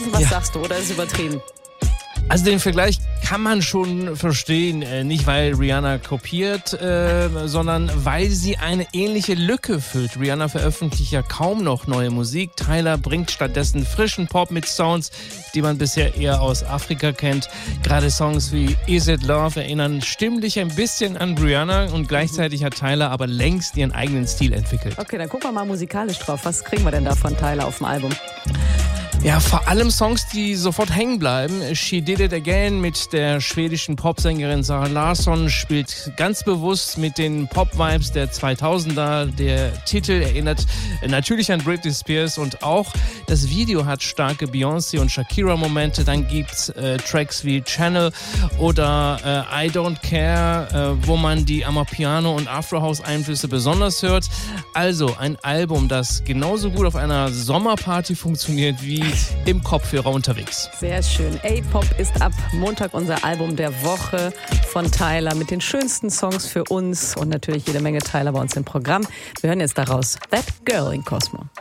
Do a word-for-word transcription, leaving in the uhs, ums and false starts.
Was ja. sagst du, oder ist es übertrieben? Also den Vergleich kann man schon verstehen, äh, nicht weil Rihanna kopiert, äh, sondern weil sie eine ähnliche Lücke füllt. Rihanna veröffentlicht ja kaum noch neue Musik. Tyler bringt stattdessen frischen Pop mit Sounds, die man bisher eher aus Afrika kennt. Gerade Songs wie Is It Love erinnern stimmlich ein bisschen an Rihanna und gleichzeitig hat Tyler aber längst ihren eigenen Stil entwickelt. Okay, dann gucken wir mal musikalisch drauf. Was kriegen wir denn da von Tyler auf dem Album? Ja, vor allem Songs, die sofort hängen bleiben. She Did It Again mit der schwedischen Popsängerin Zara Larsson spielt ganz bewusst mit den Pop-Vibes der zweitausender. Der Titel erinnert natürlich an Britney Spears und auch das Video hat starke Beyoncé und Shakira-Momente. Dann gibt's äh, Tracks wie Channel oder äh, I Don't Care, äh, wo man die Amapiano- und Afro-House-Einflüsse besonders hört. Also ein Album, das genauso gut auf einer Sommerparty funktioniert wie im Kopfhörer unterwegs. Sehr schön. A-Pop ist ab Montag unser Album der Woche von Tyler mit den schönsten Songs für uns und natürlich jede Menge Tyler bei uns im Programm. Wir hören jetzt daraus That Girl in Cosmo.